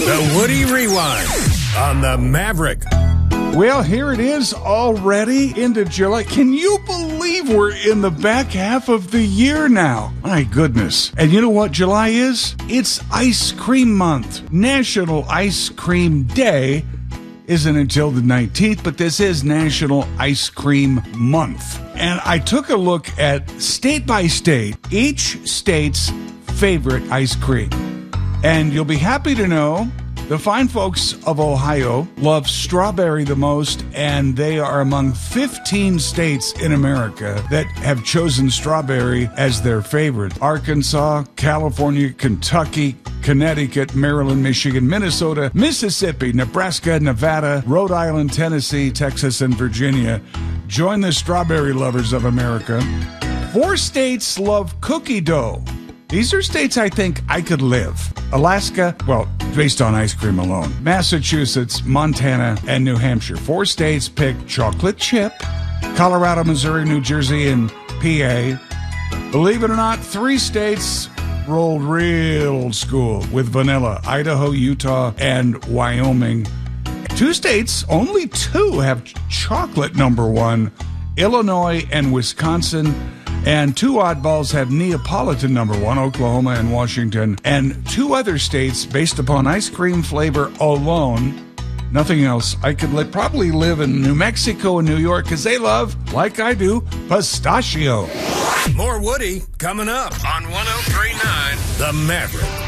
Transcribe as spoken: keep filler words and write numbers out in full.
The Woody Rewind on the Maverick. Well, here it is already into July. Can you believe we're in the back half of the year now? My goodness. And you know what July is? It's Ice Cream Month. National Ice Cream Day isn't until the nineteenth, but this is National Ice Cream Month. And I took a look at state by state, each state's favorite ice cream. And you'll be happy to know the fine folks of Ohio love strawberry the most, and they are among fifteen states in America that have chosen strawberry as their favorite. Arkansas, California, Kentucky, Connecticut, Maryland, Michigan, Minnesota, Mississippi, Nebraska, Nevada, Rhode Island, Tennessee, Texas, and Virginia. Join the strawberry lovers of America. Four states love cookie dough. These are states I think I could live. Alaska, well, based on ice cream alone. Massachusetts, Montana, and New Hampshire. Four states pick chocolate chip. Colorado, Missouri, New Jersey, and P A. Believe it or not, three states rolled real old school with vanilla. Idaho, Utah, and Wyoming. Two states, only two, have chocolate number one. Illinois and Wisconsin. And two oddballs have Neapolitan number one, Oklahoma and Washington. And two other states, based upon ice cream flavor alone, nothing else. I could li- probably live in New Mexico and New York because they love, like I do, pistachio. More Woody coming up on one oh three point nine The Maverick.